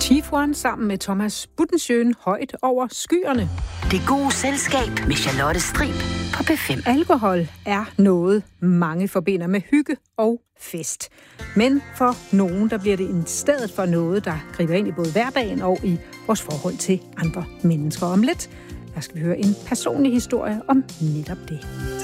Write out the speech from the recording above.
Tifuan sammen med Thomas Buttenschön højt over skyerne. Det gode selskab med Charlotte Strib på P5. Alkohol er noget, mange forbinder med hygge og fest. Men for nogen, der bliver det i stedet for noget, der griber ind i både hverdagen og i vores forhold til andre mennesker. Om lidt, der skal vi høre en personlig historie om netop det.